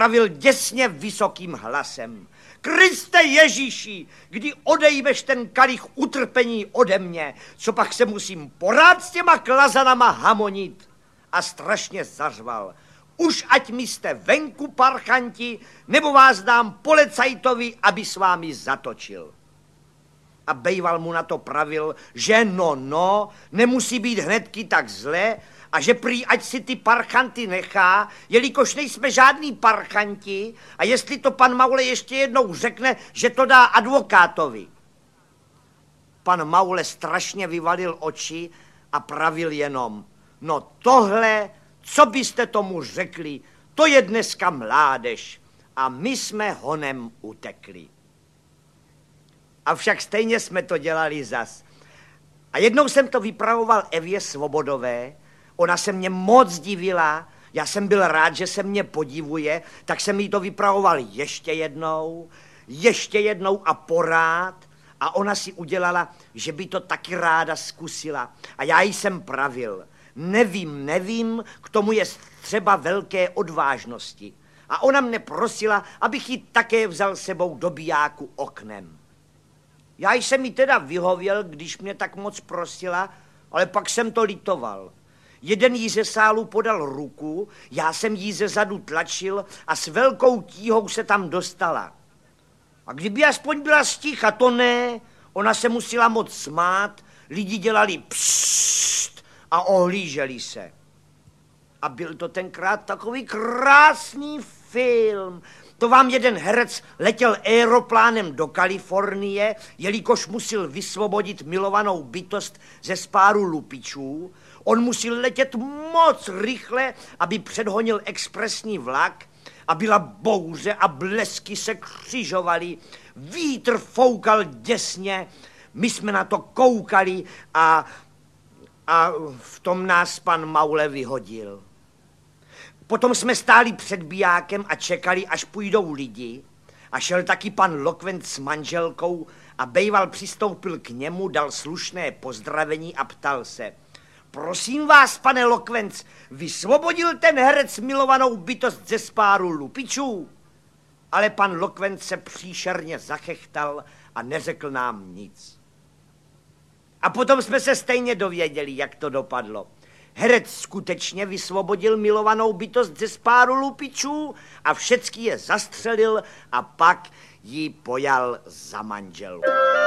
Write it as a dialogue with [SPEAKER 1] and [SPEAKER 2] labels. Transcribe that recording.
[SPEAKER 1] pravil děsně vysokým hlasem. Kriste Ježíši, kdy odejmeš ten kalich utrpení ode mě, co pak se musím porád s těma klazanama hamonit. A strašně zařval. Už ať mi jste venku, parchanti, nebo vás dám policajtovi, aby s vámi zatočil. A bejval mu na to pravil, že no, nemusí být hnedky tak zle a že prý ať si ty parchanty nechá, jelikož nejsme žádný parchanti a jestli to pan Maule ještě jednou řekne, že to dá advokátovi. Pan Maule strašně vyvalil oči a pravil jenom, no tohle, co byste tomu řekli, to je dneska mládež a my jsme honem utekli. Avšak stejně jsme to dělali zas. A jednou jsem to vypravoval Evě Svobodové, ona se mě moc divila, já jsem byl rád, že se mě podivuje, tak jsem jí to vypravoval ještě jednou a porád a ona si udělala, že by to taky ráda zkusila. A já jí jsem pravil, nevím, k tomu je třeba velké odvážnosti. A ona mne prosila, abych ji také vzal sebou do bijáku oknem. Já jsem jí teda vyhověl, když mě tak moc prosila, ale pak jsem to litoval. Jeden jí ze sálu podal ruku, já jsem jí ze zadu tlačil a s velkou tíhou se tam dostala. A kdyby aspoň byla sticha, to ne, ona se musela moc smát, lidi dělali pšst a ohlíželi se. A byl to tenkrát takový krásný film. To vám jeden herec letěl aeroplánem do Kalifornie, jelikož musel vysvobodit milovanou bytost ze spáru lupičů. On musel letět moc rychle, aby předhonil expresní vlak a byla bouře a blesky se křižovaly. Vítr foukal děsně, my jsme na to koukali a v tom nás pan Maule vyhodil. Potom jsme stáli před bijákem a čekali, až půjdou lidi. A šel taky pan Lokvenc s manželkou a bejval přistoupil k němu, dal slušné pozdravení a ptal se. Prosím vás, pane Lokvenc, vysvobodil ten herec milovanou bytost ze spáru lupičů? Ale pan Lokvenc se příšerně zachechtal a neřekl nám nic. A potom jsme se stejně dověděli, jak to dopadlo. Herec skutečně vysvobodil milovanou bytost ze spáru lupičů a všecky je zastřelil a pak ji pojal za manželku.